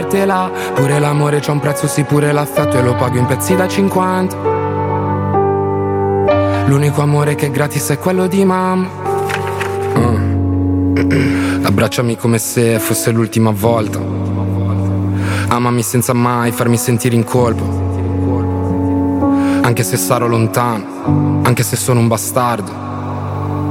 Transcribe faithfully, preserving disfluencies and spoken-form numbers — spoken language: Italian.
fatela. Pure l'amore c'ha un prezzo, sì, pure l'affetto, e lo pago in pezzi da cinquanta. L'unico amore che è gratis è quello di mamma. uh. Abbracciami come se fosse l'ultima volta. Amami senza mai farmi sentire in colpa, anche se sarò lontano, anche se sono un bastardo.